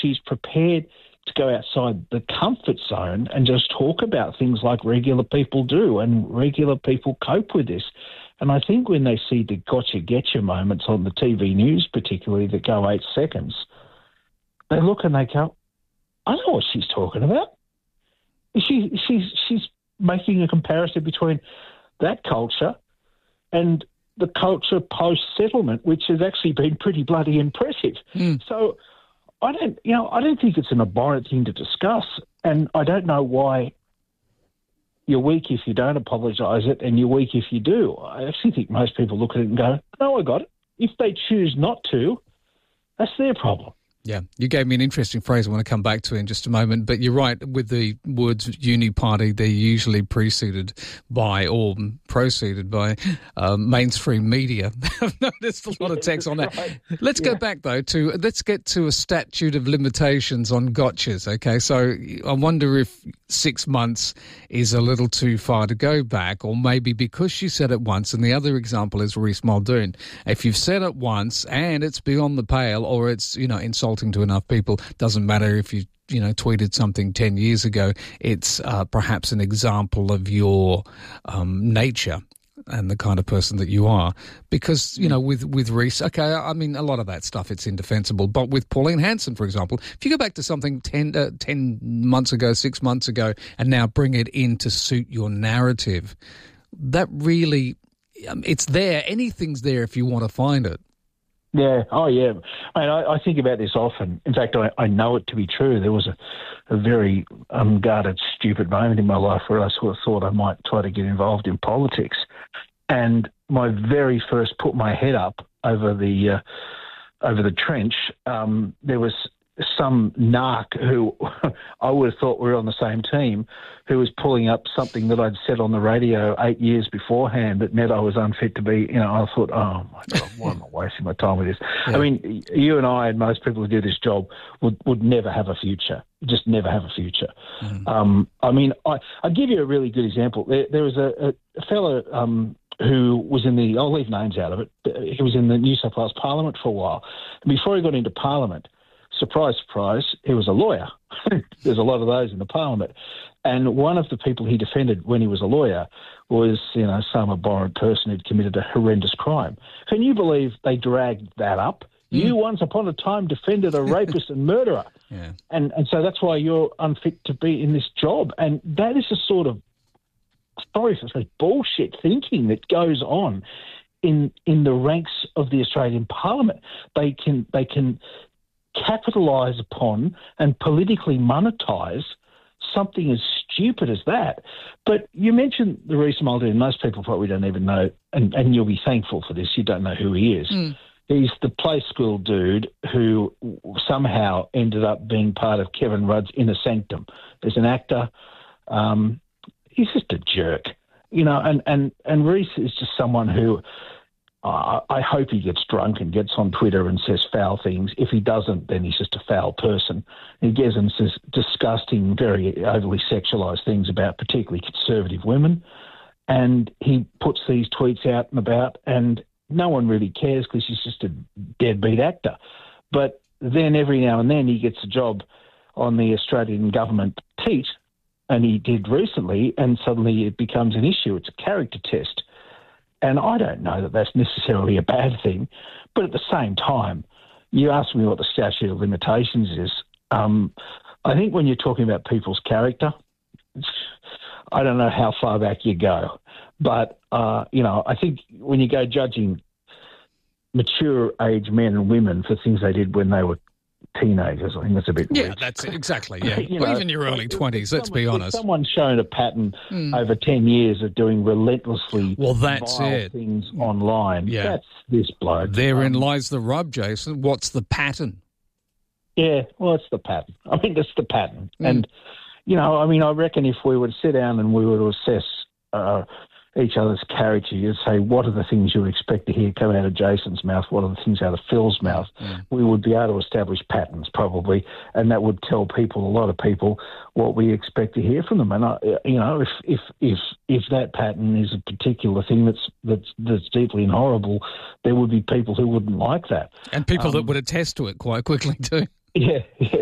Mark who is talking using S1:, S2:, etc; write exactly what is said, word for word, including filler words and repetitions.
S1: she's prepared to go outside the comfort zone and just talk about things like regular people do, and regular people cope with this. And I think when they see the gotcha getcha moments on the T V news, particularly that go eight seconds, they look and they go, I know what she's talking about. She, she's, she's making a comparison between that culture and the culture post-settlement, which has actually been pretty bloody impressive. Mm. So I don't, you know, I don't think it's an abhorrent thing to discuss, and I don't know why you're weak if you don't apologise it and you're weak if you do. I actually think most people look at it and go, no, I got it. If they choose not to, that's their problem.
S2: Yeah, you gave me an interesting phrase I want to come back to in just a moment, but you're right, with the words uni party, they're usually preceded by or preceded by uh, mainstream media. I've noticed a lot of text on that. Right. Let's yeah. go back, though, to, let's get to a statute of limitations on gotchas, okay? So I wonder if six months is a little too far to go back, or maybe because she said it once, and the other example is Reece Muldoon. If you've said it once and it's beyond the pale, or it's, you know, insulting to enough people, doesn't matter if you you know tweeted something ten years ago, it's uh, perhaps an example of your um, nature and the kind of person that you are. Because, you know, with, with Reece, okay, I mean, a lot of that stuff, it's indefensible. But with Pauline Hanson, for example, if you go back to something ten, uh, ten months ago, six months ago, and now bring it in to suit your narrative, that really, um, it's there. Anything's there if you want to find it.
S1: Yeah, oh yeah. I, mean, I, I think about this often. In fact, I, I know it to be true. There was a, a very unguarded, stupid moment in my life where I sort of thought I might try to get involved in politics. And my very first put my head up over the uh, over the trench, um, there was some narc who I would have thought we were on the same team, who was pulling up something that I'd said on the radio eight years beforehand that meant I was unfit to be, you know, I thought, oh, my God, why am I wasting my time with this? Yeah. I mean, you and I and most people who do this job would, would never have a future, just never have a future. Mm. Um, I mean, I, I'll give you a really good example. There, there was a, a fellow um, who was in the, I'll leave names out of it, he was in the New South Wales Parliament for a while. And before he got into Parliament, surprise, surprise, he was a lawyer. There's a lot of those in the Parliament. And one of the people he defended when he was a lawyer was, you know, some abhorrent person who'd committed a horrendous crime. Can you believe they dragged that up? Mm. You once upon a time defended a rapist and murderer. Yeah. And and so that's why you're unfit to be in this job. And that is the sort of, sorry for saying, bullshit thinking that goes on in in the ranks of the Australian Parliament. They can they can capitalise upon and politically monetise something as stupid as that. But you mentioned the Reece Muldoon. Most people probably don't even know, and, and you'll be thankful for this, you don't know who he is. Mm. He's the play school dude who somehow ended up being part of Kevin Rudd's Inner Sanctum. There's an actor. Um, he's just a jerk, you know, and, and, and Reece is just someone who Uh, I hope he gets drunk and gets on Twitter and says foul things. If he doesn't, then he's just a foul person. He gets and says disgusting, very overly sexualised things about particularly conservative women. And he puts these tweets out and about, and no one really cares because he's just a deadbeat actor. But then every now and then he gets a job on the Australian government teat, and he did recently, and suddenly it becomes an issue. It's a character test. And I don't know that that's necessarily a bad thing. But at the same time, you asked me what the statute of limitations is. Um, I think when you're talking about people's character, I don't know how far back you go. But, uh, you know, I think when you go judging mature age men and women for things they did when they were teenagers, I think that's a bit
S2: Yeah,
S1: rich.
S2: that's it, exactly, yeah.
S1: you
S2: well,
S1: know,
S2: even your early twenties, let's
S1: someone,
S2: be honest.
S1: If someone's shown a pattern mm. over ten years of doing relentlessly
S2: well, that's
S1: vile
S2: it.
S1: things online,
S2: yeah.
S1: that's this bloke.
S2: Therein
S1: um,
S2: lies the rub, Jason. What's the pattern?
S1: Yeah, well, it's the pattern. I mean, that's the pattern.
S2: Mm.
S1: And, you know, I mean, I reckon if we were to sit down and we were to assess uh, each other's character, you'd say, what are the things you would expect to hear come out of Jason's mouth? What are the things out of Phil's mouth? Mm. We would be able to establish patterns probably, and that would tell people, a lot of people, what we expect to hear from them. And, I, you know, if, if, if, if that pattern is a particular thing that's, that's, that's deeply and horrible, there would be people who wouldn't like that.
S2: And people
S1: um,
S2: that would attest to it quite quickly too.
S1: Yeah, yeah.